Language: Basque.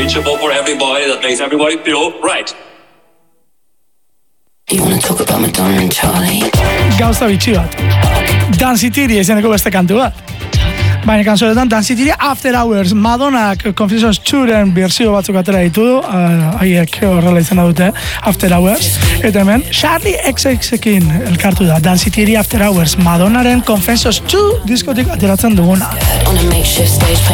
reachable for everybody, that makes everybody feel right. You wanna talk about Madonna and Charlie? Gauza bitxi bat. Dance City izeneko beste kantu bat. Baina kanzoretan Dance City After Hours, Madonnak Confessions 2-ren berzio batzuk atera ditu, haiek horrela izena dute, After Hours. Eta hemen, Charlie XCX-ekin elkartu da, Dance City After Hours, Madonnaren Confessions 2 diskotik ateratzen duguna. On a makeshift stage